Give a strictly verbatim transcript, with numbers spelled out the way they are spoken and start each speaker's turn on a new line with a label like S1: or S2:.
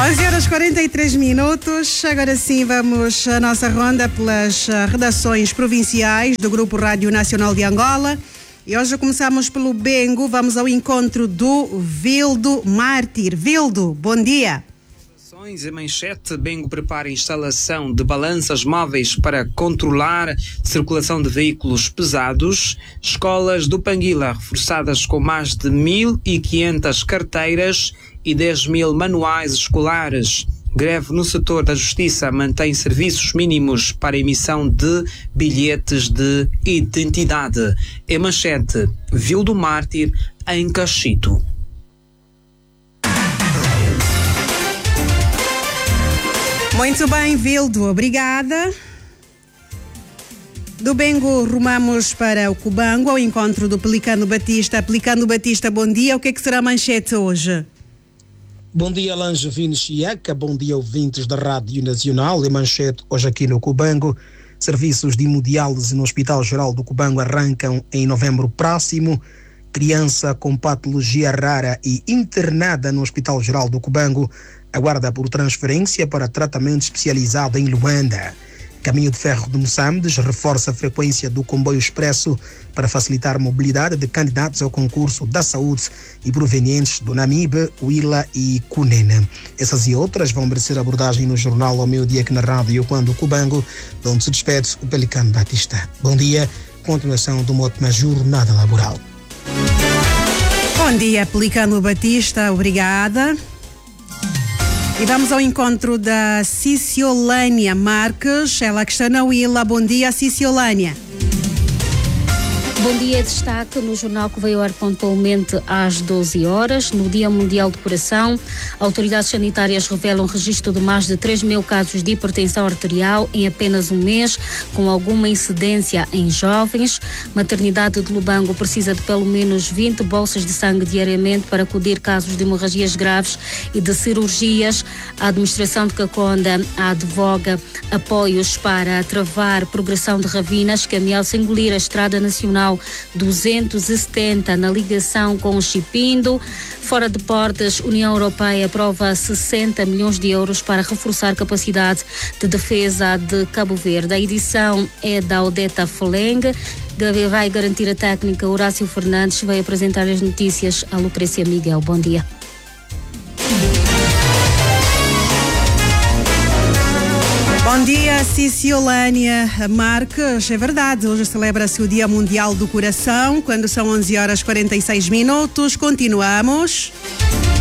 S1: onze horas e quarenta e três minutos. Agora sim vamos à nossa ronda pelas redações provinciais do Grupo Rádio Nacional de Angola. E hoje começamos pelo Bengo. Vamos ao encontro do Vildo Mártir. Vildo, bom dia.
S2: Em manchete, Bengo prepara a instalação de balanças móveis para controlar a circulação de veículos pesados. Escolas do Panguila reforçadas com mais de mil e quinhentas carteiras e dez mil manuais escolares. Greve no setor da justiça mantém serviços mínimos para emissão de bilhetes de identidade. Em manchete, Vildo Mártir em Cachito.
S1: Muito bem, Vildo, obrigada. Do Bengo rumamos para o Cubango, ao encontro do Pelicano Batista. Pelicano Batista, bom dia. O que é que será a manchete hoje?
S3: Bom dia, Lange Vini Chiaca. Bom dia, ouvintes da Rádio Nacional. Em manchete, hoje aqui no Cubango, serviços de hemodiálise no Hospital Geral do Cubango arrancam em novembro próximo. Criança com patologia rara e internada no Hospital Geral do Cubango aguarda por transferência para tratamento especializado em Luanda. Caminho de Ferro de Moçambique reforça a frequência do comboio expresso para facilitar a mobilidade de candidatos ao concurso da saúde e provenientes do Namibe, Huila e Cunene. Essas e outras vão merecer abordagem no jornal ao meio-dia aqui na Rádio Quando o Cubango, de onde se despede o Pelicano Batista. Bom dia, continuação de uma ótima jornada laboral.
S1: Bom dia, Pelicano Batista, obrigada. E vamos ao encontro da Ciciolânia Marques, ela que está na Huila. Bom dia, Ciciolânia.
S4: Bom dia, destaque no jornal que veio ao ar pontualmente às doze horas. No Dia Mundial do Coração, autoridades sanitárias revelam registro de mais de três mil casos de hipertensão arterial em apenas um mês, com alguma incidência em jovens. Maternidade de Lubango precisa de pelo menos vinte bolsas de sangue diariamente para acudir casos de hemorragias graves e de cirurgias. A administração de Caconda advoga apoios para travar progressão de ravinas. Camiel sem engolir a Estrada Nacional duzentos e setenta na ligação com o Chipindo. Fora de portas, União Europeia aprova sessenta milhões de euros para reforçar a capacidade de defesa de Cabo Verde. A edição é da Odeta Feleng, vai garantir a técnica Horácio Fernandes, vai apresentar as notícias a Lucrécia Miguel. Bom dia.
S1: Bom dia, Ciciolânia Marques. É verdade, hoje celebra-se o Dia Mundial do Coração, quando são onze horas e quarenta e seis minutos. Continuamos.